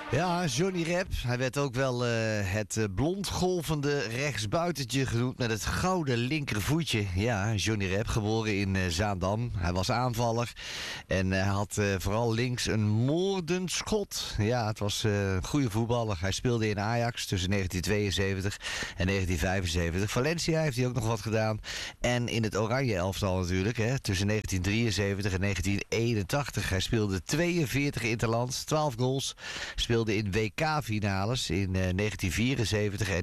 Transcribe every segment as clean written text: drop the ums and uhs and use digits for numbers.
Ja, Johnny Rep. Hij werd ook wel het blond golvende rechtsbuitentje genoemd met het gouden linkervoetje. Ja, Johnny Rep, geboren in Zaandam. Hij was aanvaller en hij had vooral links een moordend schot. Ja, het was een goede voetballer. Hij speelde in Ajax tussen 1972 en 1975. Valencia heeft hij ook nog wat gedaan. En in het Oranje elftal natuurlijk, hè, tussen 1973 en 1981. Hij speelde 42 interlands, 12 goals. Speelde in WK-finales in 1974 en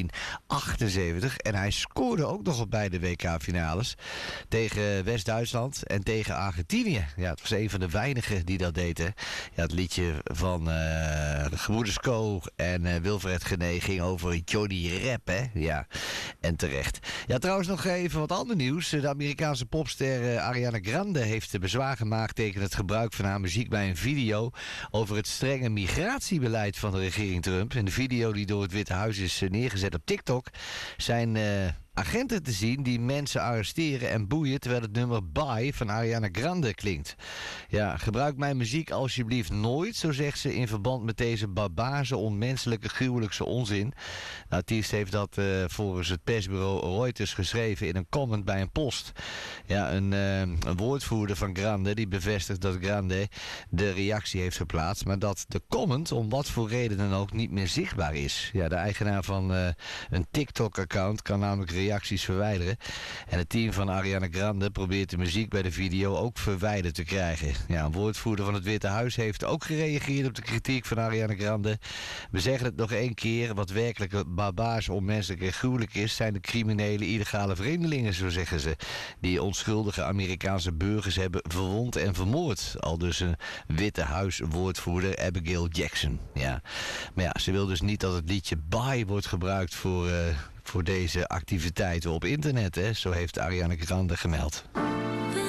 1978. En hij scoorde ook nog op beide WK-finales. Tegen West-Duitsland en tegen Argentinië. Ja, het was een van de weinigen die dat deed. Hè. Ja, het liedje van de gebroeders Coe en Wilfred Genee ging over Johnny Rep. Hè. Ja, en terecht. Ja, trouwens nog even wat ander nieuws. De Amerikaanse popster Ariana Grande heeft bezwaar gemaakt tegen het gebruik van haar muziek bij een video over het strenge migratiebeleid van de regering Trump. In de video die door het Witte Huis is neergezet op TikTok zijn agenten te zien die mensen arresteren en boeien terwijl het nummer Bye van Ariana Grande klinkt. Ja, gebruik mijn muziek alsjeblieft nooit, zo zegt ze in verband met deze barbaarse, onmenselijke, gruwelijkse onzin. De artiest heeft dat volgens het persbureau Reuters geschreven in een comment bij een post. Ja, een woordvoerder van Grande die bevestigt dat Grande de reactie heeft geplaatst, maar dat de comment om wat voor reden dan ook niet meer zichtbaar is. Ja, de eigenaar van een TikTok-account kan namelijk reacties verwijderen. En het team van Ariana Grande probeert de muziek bij de video ook verwijderd te krijgen. Ja, een woordvoerder van het Witte Huis heeft ook gereageerd op de kritiek van Ariana Grande. We zeggen het nog één keer, wat werkelijk barbaars, onmenselijk en gruwelijk is, zijn de criminele illegale vreemdelingen, zo zeggen ze, die onschuldige Amerikaanse burgers hebben verwond en vermoord. Al dus een Witte Huis woordvoerder Abigail Jackson. Ja. Maar ja, ze wil dus niet dat het liedje Bye wordt gebruikt voor deze activiteiten op internet, hè? Zo heeft Ariana Grande gemeld.